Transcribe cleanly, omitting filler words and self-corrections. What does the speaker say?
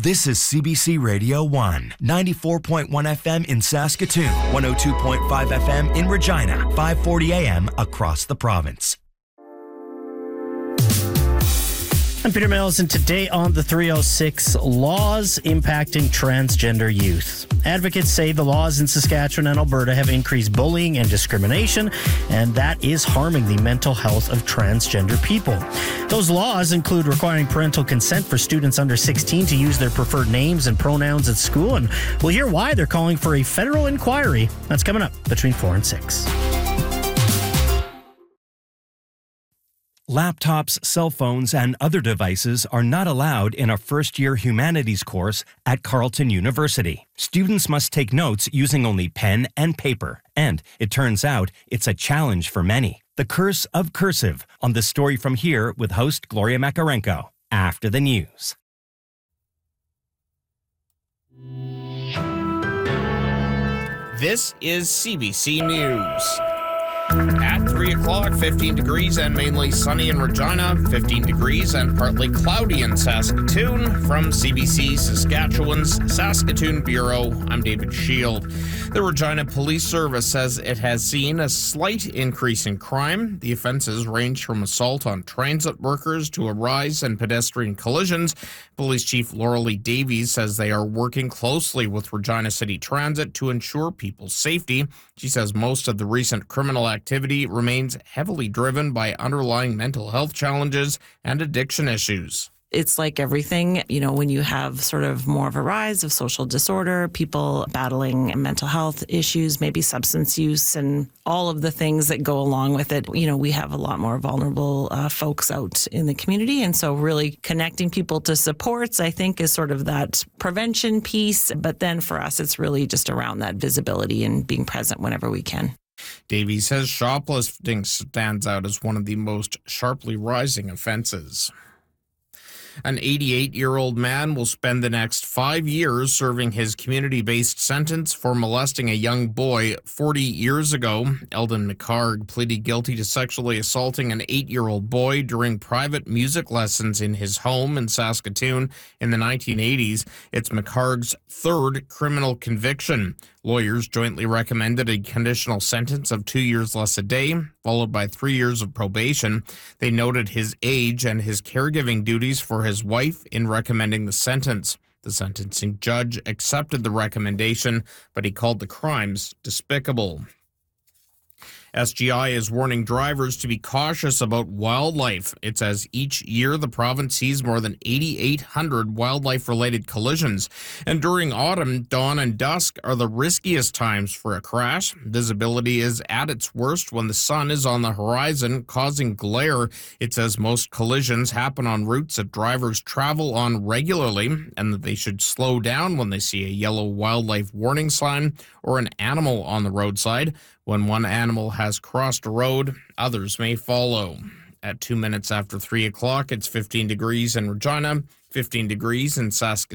This is CBC Radio 1, 94.1 FM in Saskatoon, 102.5 FM in Regina, 540 AM across the province. I'm Peter Mills, and today on the 306, laws impacting transgender youth. Advocates say the laws in Saskatchewan and Alberta have increased bullying and discrimination, and that is harming the mental health of transgender people. Those laws include requiring parental consent for students under 16 to use their preferred names and pronouns at school, and we'll hear why they're calling for a federal inquiry. That's coming up between 4 and 6. Laptops, cell phones, and other devices are not allowed in a first-year humanities course at Carleton University. Students must take notes using only pen and paper, and it turns out it's a challenge for many. The Curse of Cursive on The Story From Here with host Gloria Makarenko after the news. This is CBC News. At 3 o'clock, 15 degrees and mainly sunny in Regina, 15 degrees and partly cloudy in Saskatoon. From CBC Saskatchewan's Saskatoon Bureau, I'm David Shield. The Regina Police Service says it has seen a slight increase in crime. The offenses range from assault on transit workers to a rise in pedestrian collisions. Police Chief Lauralee Davies says they are working closely with Regina City Transit to ensure people's safety. She says most of the recent criminal activity remains heavily driven by underlying mental health challenges and addiction issues. It's like everything, when you have sort of more of a rise of social disorder, people battling mental health issues, maybe substance use, and all of the things that go along with it. We have a lot more vulnerable folks out in the community. And so really connecting people to supports, I think, is sort of that prevention piece. But then for us, it's really just around that visibility and being present whenever we can. Davies says shoplifting stands out as one of the most sharply rising offenses. An 88-year-old man will spend the next 5 years serving his community-based sentence for molesting a young boy 40 years ago. Eldon McHargue pleaded guilty to sexually assaulting an 8-year-old boy during private music lessons in his home in Saskatoon in the 1980s. It's McHargue's third criminal conviction. Lawyers jointly recommended a conditional sentence of 2 years less a day, followed by 3 years of probation. They noted his age and his caregiving duties for his wife in recommending the sentence. The sentencing judge accepted the recommendation, but he called the crimes despicable. SGI is warning drivers to be cautious about wildlife. It says each year the province sees more than 8,800 wildlife-related collisions. And during autumn, dawn and dusk are the riskiest times for a crash. Visibility is at its worst when the sun is on the horizon, causing glare. It says most collisions happen on routes that drivers travel on regularly, and that they should slow down when they see a yellow wildlife warning sign or an animal on the roadside. When one animal has crossed a road, others may follow. At 2 minutes after 3 o'clock, it's 15 degrees in Regina, 15 degrees in Saskatoon.